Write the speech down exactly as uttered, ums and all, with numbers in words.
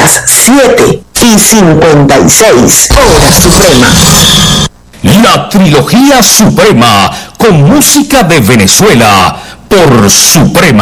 las siete y cincuenta y seis, hora suprema. La trilogía suprema, con música de Venezuela, por Suprema.